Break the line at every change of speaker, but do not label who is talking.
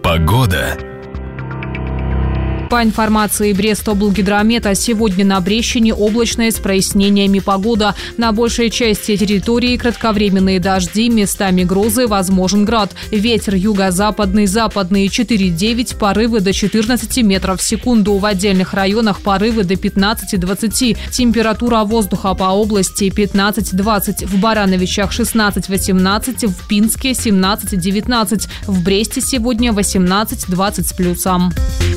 Погода.
По информации Брестоблгидромета, сегодня на Брещине облачная с прояснениями погода. На большей части территории кратковременные дожди, местами грозы, возможен град. Ветер юго-западный, западный 4,9, порывы до 14 метров в секунду. В отдельных районах порывы до 15-20. Температура воздуха по области 15-20. В Барановичах 16-18, в Пинске 17-19. В Бресте сегодня 18-20 с плюсом.